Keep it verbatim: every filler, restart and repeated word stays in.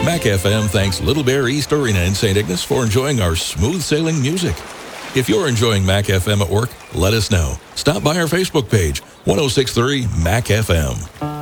Mac F M thanks Little Bear East Arena in Saint Ignace for enjoying our smooth sailing music. If you're enjoying Mac F M at work, let us know. Stop by our Facebook page, ten sixty-three Mac F M.